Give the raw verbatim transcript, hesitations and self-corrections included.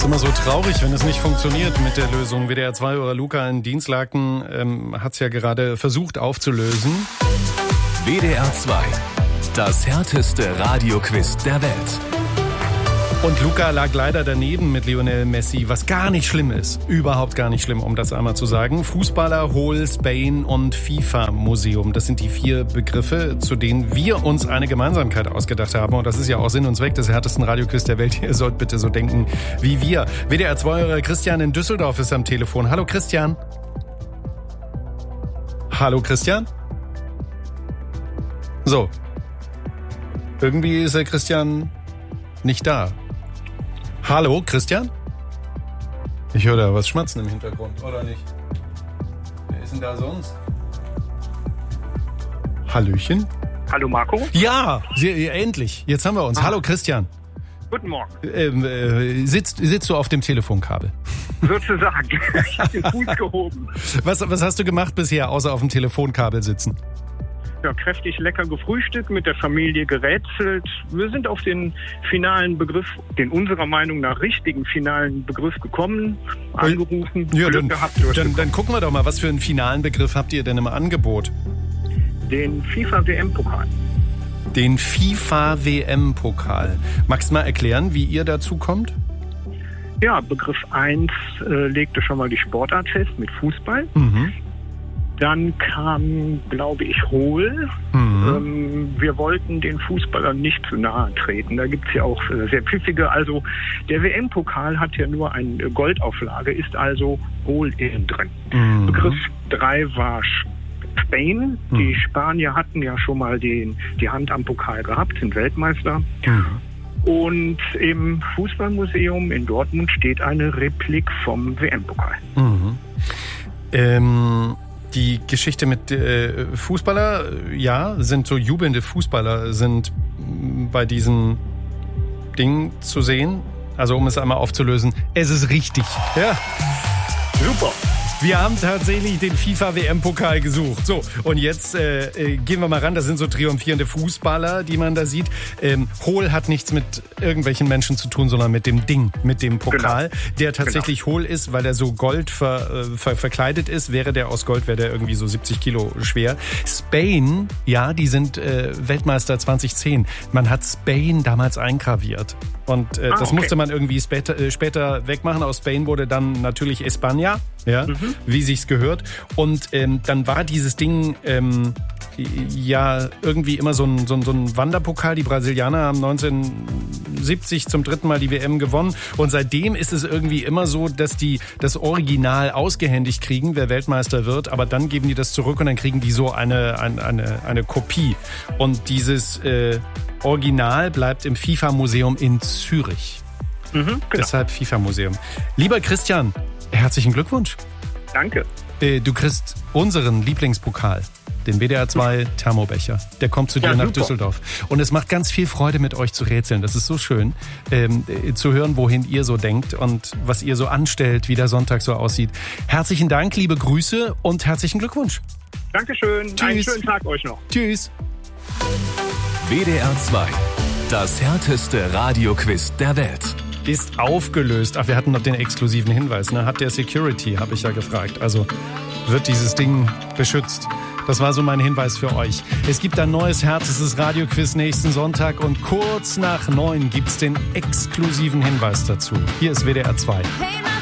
ist immer so traurig, wenn es nicht funktioniert mit der Lösung. W D R zwei oder Luca in Dienstlaken ähm, hat es ja gerade versucht aufzulösen. W D R zwei, das härteste Radioquiz der Welt. Und Luca lag leider daneben mit Lionel Messi, was gar nicht schlimm ist. Überhaupt gar nicht schlimm, um das einmal zu sagen. Fußballer, Hol, Spain und FIFA-Museum. Das sind die vier Begriffe, zu denen wir uns eine Gemeinsamkeit ausgedacht haben. Und das ist ja auch Sinn und Zweck des härtesten Radioquiz der Welt. Ihr sollt bitte so denken wie wir. W D R zwei, Christian in Düsseldorf ist am Telefon. Hallo Christian. Hallo Christian. So. Irgendwie ist der Christian nicht da. Hallo, Christian? Ich höre da was schmatzen im Hintergrund, oder nicht? Wer ist denn da sonst? Hallöchen? Hallo Marco? Ja, Sie, endlich. Jetzt haben wir uns. Ah. Hallo Christian. Guten Morgen. Ähm, äh, sitzt, sitzt du auf dem Telefonkabel? Sozusagen. Ich habe den Fuß gehoben. Was, was hast du gemacht bisher, außer auf dem Telefonkabel sitzen? Ja, kräftig lecker gefrühstückt, mit der Familie gerätselt. Wir sind auf den finalen Begriff, den unserer Meinung nach richtigen finalen Begriff gekommen, angerufen, ja, Glück dann, gehabt. Dann, dann gucken wir doch mal, was für einen finalen Begriff habt ihr denn im Angebot? Den FIFA-W M-Pokal. Den FIFA-W M-Pokal. Magst du mal erklären, wie ihr dazu kommt? Ja, Begriff eins äh, legte schon mal die Sportart fest mit Fußball. Mhm. Dann kam, glaube ich, Hol. Mhm. Ähm, wir wollten den Fußballern nicht zu nahe treten. Da gibt es ja auch äh, sehr pfiffige. Also der W M-Pokal hat ja nur eine Goldauflage, ist also Hol innen drin. Mhm. Begriff drei war Spain. Mhm. Die Spanier hatten ja schon mal den, die Hand am Pokal gehabt, sind Weltmeister. Mhm. Und im Fußballmuseum in Dortmund steht eine Replik vom W M-Pokal. Mhm. Ähm... Die Geschichte mit äh, Fußballer, ja, sind so jubelnde Fußballer, sind bei diesem Ding zu sehen. Also um es einmal aufzulösen, es ist richtig. Ja. Super. Wir haben tatsächlich den FIFA-W M-Pokal gesucht. So, und jetzt äh, äh, gehen wir mal ran. Das sind so triumphierende Fußballer, die man da sieht. Ähm, Hol hat nichts mit irgendwelchen Menschen zu tun, sondern mit dem Ding, mit dem Pokal, genau. Der tatsächlich genau. Hol ist, weil er so Gold ver, äh, ver, verkleidet ist. Wäre der aus Gold, wäre der irgendwie so siebzig Kilo schwer. Spain, ja, die sind äh, Weltmeister zwanzig zehn. Man hat Spain damals eingraviert. Und äh, ah, das okay. musste man irgendwie später, äh, später wegmachen. Aus Spain wurde dann natürlich España, ja, mhm. wie sich's gehört. Und ähm, dann war dieses Ding ähm, ja irgendwie immer so ein, so, ein, so ein Wanderpokal. Die Brasilianer haben neunzehnhundertsiebzig zum dritten Mal die W M gewonnen. Und seitdem ist es irgendwie immer so, dass die das Original ausgehändigt kriegen, wer Weltmeister wird. Aber dann geben die das zurück und dann kriegen die so eine, eine, eine, eine Kopie. Und dieses äh, Original bleibt im FIFA-Museum in Zürich. Mhm, genau. Deshalb FIFA-Museum. Lieber Christian, herzlichen Glückwunsch. Danke. Äh, du kriegst unseren Lieblingspokal, den W D R zwei Thermobecher. Der kommt zu dir ja, nach super. Düsseldorf. Und es macht ganz viel Freude, mit euch zu rätseln. Das ist so schön, ähm, zu hören, wohin ihr so denkt und was ihr so anstellt, wie der Sonntag so aussieht. Herzlichen Dank, liebe Grüße und herzlichen Glückwunsch. Dankeschön. Tschüss. Einen schönen Tag euch noch. Tschüss. W D R zwei, das härteste Radioquiz der Welt. Ist aufgelöst. Ach, wir hatten noch den exklusiven Hinweis. Ne? Hat der Security, habe ich ja gefragt. Also wird dieses Ding beschützt. Das war so mein Hinweis für euch. Es gibt ein neues härtestes Radioquiz nächsten Sonntag und kurz nach neun gibt's den exklusiven Hinweis dazu. Hier ist W D R zwei. Hey,